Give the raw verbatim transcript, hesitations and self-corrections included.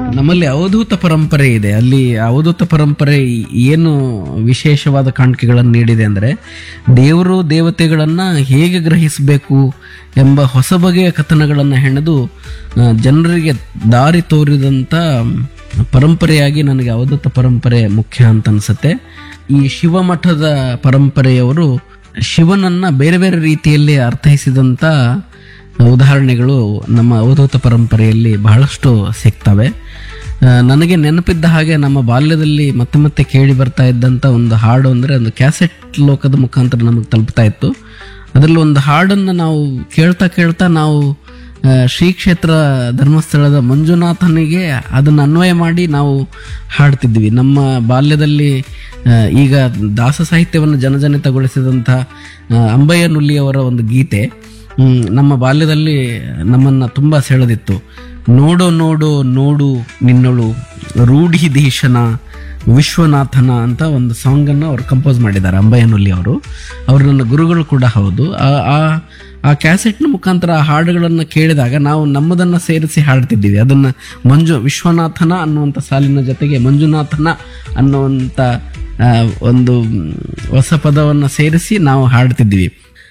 ನಮ್ಮಲ್ಲಿ ಅವಧೂತ ಪರಂಪರೆ ಇದೆ. ಅಲ್ಲಿ ಅವಧೂತ ಪರಂಪರೆ ಏನು ವಿಶೇಷವಾದ ಕಾಣಿಕೆಗಳನ್ನು ನೀಡಿದೆ ಅಂದರೆ, ದೇವರು ದೇವತೆಗಳನ್ನ ಹೇಗೆ ಗ್ರಹಿಸಬೇಕು ಎಂಬ ಹೊಸ ಬಗೆಯ ಕಥನಗಳನ್ನು ಹೆಣೆದು ಆ, ಜನರಿಗೆ ದಾರಿ ತೋರಿದಂಥ ಪರಂಪರೆಯಾಗಿ ನನಗೆ ಅವಧೂತ ಪರಂಪರೆ ಮುಖ್ಯ ಅಂತ ಅನ್ಸುತ್ತೆ. ಈ ಶಿವಮಠದ ಪರಂಪರೆಯವರು ಶಿವನನ್ನ ಬೇರೆ ಬೇರೆ ರೀತಿಯಲ್ಲಿ ಅರ್ಥೈಸಿದಂಥ ಉದಾಹರಣೆಗಳು ನಮ್ಮ ಅವಧೂತ ಪರಂಪರೆಯಲ್ಲಿ ಬಹಳಷ್ಟು ಸಿಗ್ತವೆ. ಆ, ನನಗೆ ನೆನಪಿದ್ದ ಹಾಗೆ ನಮ್ಮ ಬಾಲ್ಯದಲ್ಲಿ ಮತ್ತೆ ಮತ್ತೆ ಕೇಳಿ ಬರ್ತಾ ಇದ್ದಂಥ ಒಂದು ಹಾಡು ಅಂದರೆ, ಒಂದು ಕ್ಯಾಸೆಟ್ ಲೋಕದ ಮುಖಾಂತರ ನಮಗೆ ತಲುಪ್ತಾ ಇತ್ತು. ಅದರಲ್ಲಿ ಒಂದು ಹಾಡನ್ನು ನಾವು ಕೇಳ್ತಾ ಕೇಳ್ತಾ ನಾವು ಆ, ಶ್ರೀ ಕ್ಷೇತ್ರ ಧರ್ಮಸ್ಥಳದ ಮಂಜುನಾಥನಿಗೆ ಅದನ್ನು ಅನ್ವಯ ಮಾಡಿ ನಾವು ಹಾಡ್ತಿದ್ವಿ. ನಮ್ಮ ಬಾಲ್ಯದಲ್ಲಿ ಆ, ಈಗ ದಾಸ ಸಾಹಿತ್ಯವನ್ನು ಜನಜನಿತಗೊಳಿಸಿದಂಥ ಆ, ಅಂಬಯ್ಯ ನುಲಿಯವರ ಒಂದು ಗೀತೆ ಹ್ಮ್, ನಮ್ಮ ಬಾಲ್ಯದಲ್ಲಿ ನಮ್ಮನ್ನು ತುಂಬ ಸೆಳೆದಿತ್ತು. ನೋಡೋ ನೋಡೋ ನೋಡು ನಿನ್ನಳು ರೂಢಿಧೀಶನ ವಿಶ್ವನಾಥನ ಅಂತ ಒಂದು ಸಾಂಗನ್ನು ಅವರು ಕಂಪೋಸ್ ಮಾಡಿದ್ದಾರೆ, ಅಂಬಯ್ಯ ನುಲಿ ಅವರು. ಅವರು ನನ್ನ ಗುರುಗಳು ಕೂಡ ಹೌದು. ಆ ಆ- ಆ ಕ್ಯಾಸೆಟ್ನ ಮುಖಾಂತರ ಆ ಹಾಡುಗಳನ್ನು ಕೇಳಿದಾಗ ನಾವು ನಮ್ಮದನ್ನು ಸೇರಿಸಿ ಹಾಡ್ತಿದ್ದೀವಿ. ಅದನ್ನು ಮಂಜು ವಿಶ್ವನಾಥನ ಅನ್ನುವಂಥ ಸಾಲಿನ ಜೊತೆಗೆ ಮಂಜುನಾಥನ ಅನ್ನುವಂಥ ಆ, ಒಂದು ಹೊಸ ಪದವನ್ನು ಸೇರಿಸಿ ನಾವು ಹಾಡ್ತಿದ್ದೀವಿ.